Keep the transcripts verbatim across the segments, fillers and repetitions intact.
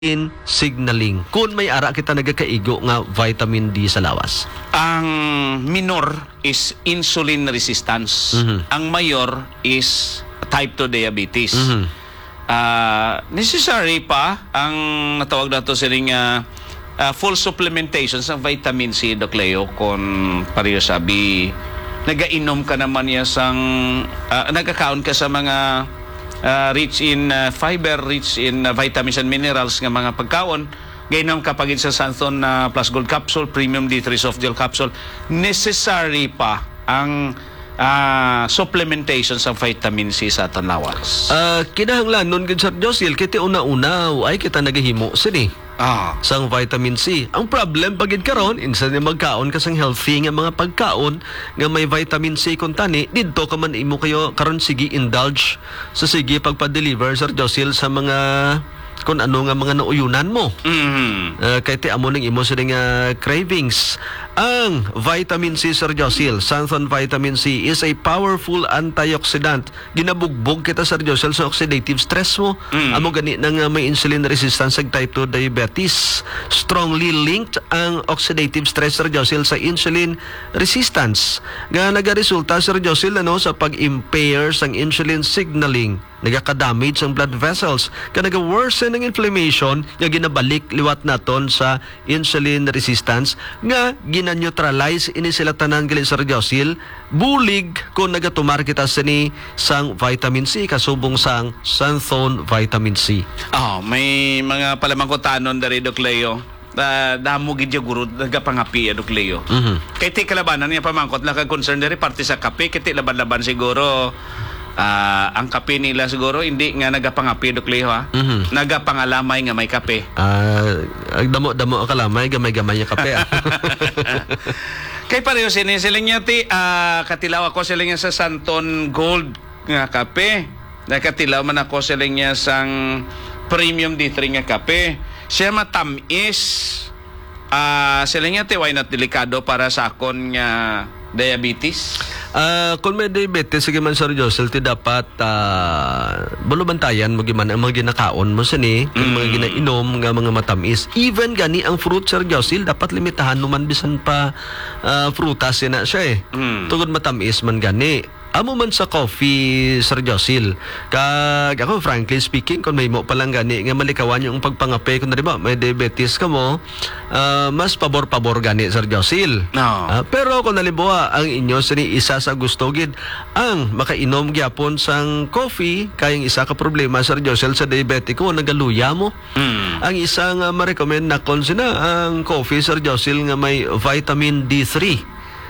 in signaling kung may ara kita nagakaigo nga vitamin D sa lawas? Ang minor is insulin resistance. Mhm. Ang mayor is type two diabetes. Mhm. Ah, necessary pa ang natawag na to siling uh, uh, full supplementation sa vitamin C, Doc Leo, kung pareho sabi nagainom ka naman ya sang uh, nagkakaon ka sa mga Uh, rich in uh, fiber, rich in uh, vitamins and minerals nga mga pagkaon. Gaynon kapag sa Santhon uh, Plus Gold Capsule, Premium D three Soft Gel Capsule, necessary pa ang uh, supplementation sa vitamin C sa tanawas. Uh, kinahanglan nun gid Sir Josil kiti una-una ay kita nagahimo sini. Ah. Sang vitamin C. Ang problem pagid karon insan nga magkaon ka sang healthy nga mga pagkaon nga may vitamin C kontani didto ka man imo kayo karon sige indulge sa sige pagpa-deliver Sir Josil sa mga kung ano nga mga nauyunan mo. Mm-hmm. Uh, kay ti amo ning imo sa nga cravings. Ang vitamin C, Sir Josil, Santhon Vitamin C is a powerful antioxidant. Ginabugbog kita, Sir Josil, sa oxidative stress mo. Mm. Amo gani nang uh, may insulin resistance sa type two diabetes. Strongly linked ang oxidative stress, Sir Josil, sa insulin resistance. Nga nagaresulta, Sir Josil, ano, sa pag-impair sang insulin signaling. Nagaka-damage ang blood vessels. Kaya nag-worsen ng inflammation nga ginabalik liwat naton sa insulin resistance nga gina-neutralize ini sila tanan gali Sir Josil bulig kung nagatumar kita sini sang vitamin C kasubong sang Santhon Vitamin C. Oh, may mga palamangkotanon dari Doc Leo. Uh, damo gid yung guro nagapangapi Doc Leo. Mm-hmm. Kay ti kalabanan nga pamangkot na kag-concern dari parte sa kape, kay ti laban-laban siguro. Uh, ang kape nila siguro hindi nga nagapangapi Doc Leo, ha? Mm-hmm. Nagapangalamay nga may kape. Ah, uh, damo-damo kalamay gamay-gamay nga kape. Ah. Kay pareho sini siling niya ti uh, katilaw ako siling niya sa Santon Gold nga kape. Nakatilaw man ako siling niya sang Premium D three nga kape. Siya matamis. Ah, uh, siling niya ti why not delikado para sa akon nga diabetes. Uh, kung may diabetes, sige man Sir Josil, ti dapat uh, bulubantayan mo giman ang mga ginakaon mo sini, mm. ang mga ginainom nga mga matamis. Even gani ang fruit, Sir Josil, dapat limitahan numan bisan pa uh, frutas na siya eh. Mm. Tugod matamis man gani. Amo man sa coffee, Sir Josil. Kag ako, frankly speaking, kung may mo palang gani, nga malikawan yung pagpangape, kung na ba, may diabetes ka mo, uh, mas pabor-pabor gani, Sir Josil. No. Uh, pero kung nalimbawa, ang inyo, sini isa sa gusto gid, ang makainom gyapon sang coffee, kayang isa ka problema, Sir Josil, sa diabetiko, nagaluya mo. Mm. Ang isang uh, ma-recommend na konsina, ang coffee, Sir Josil, nga may vitamin D three.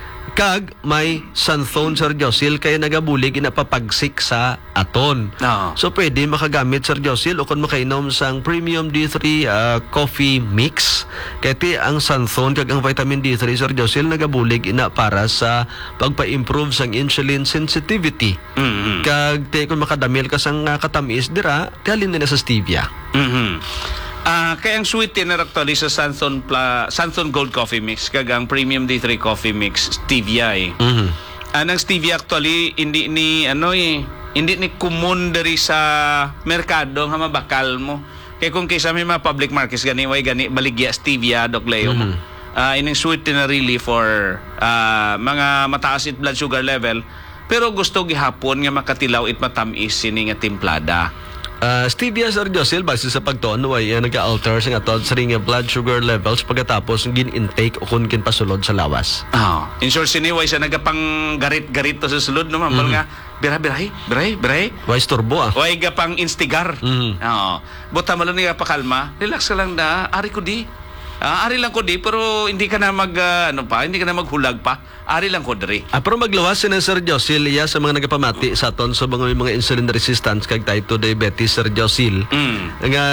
Kag may Santhon, Sir Josil, kaya nagabulig inapapagsik sa aton. No. So pwede makagamit, Sir Josil, o kung makainom sang Premium D three uh, coffee mix. Kaya ti ang Santhon kag ang vitamin D three, Sir Josil, nagabulig ina para sa pagpa-improve sang insulin sensitivity. Mm-hmm. Kag ti kung makadamil ka sang uh, katamis dira, kalin na sa stevia. Mhm. Ah, uh, kaya ang sweet dinner actually sa Santhon Pla, Santhon Gold Coffee Mix kag ang Premium D three Coffee Mix stevia eh. Mhm. Anang stevia actually hindi ni ano eh, hindi ni common dari sa merkado nga mabakal mo. Kaya kung kaysa may mga public markets gani way gani baligya stevia Doc Leo mo. Mm-hmm. Ah, uh, ining sweet na really for uh, mga mataas it blood sugar level pero gusto gihapon nga makatilaw it matamis sini nga timplada. Uh, stevia, Sir Josil, base sa pagtuon ay uh, nag-alter sa atod sa ring blood sugar levels pagkatapos gin-intake o kung kin-pasulod sa lawas. Oh. In short, siniway siya nagapang garit-garit to sa sulod, no? Mambal mm-hmm. nga, birahay, birahay, birahay. Way storbo ah. Way gapang instigar. Mm-hmm. Oo. Buta mo lang niya pakalma, relax ka lang na, ari ko di. Uh, ari lang ko di, pero hindi ka na mag, uh, ano pa, hindi ka na maghulag pa. Ari lang ko diri. Ah, pero maglawas si Sir Josil, iya sa mga nagapamati sa aton sa mga mga insulin resistance kag type two diabetes, Sir Josil. Mm. Nga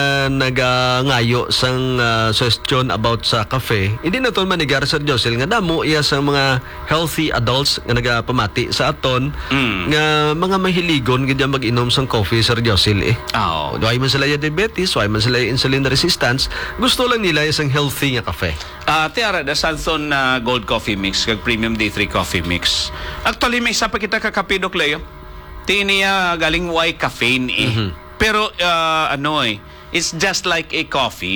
nagangayo sang uh, suggestion about sa cafe. Hindi na to manigar, Sir Josil, nga damo iya sa mga healthy adults nga nagapamati sa aton mm. nga mga mahiligon gid mag-inom sang coffee, Sir Josil eh. Oh. Why man sila yung diabetes, why man sila yung insulin resistance, gusto lang nila isang healthy nga cafe. Ah, uh, tiara da Santhon uh, Gold Coffee Mix kag Premium D three Coffee Mix. Actually may isa pa kita kakape Doc Leo. Ti niya galing white caffeine eh. Mm-hmm. Pero uh, ano eh it's just like a coffee.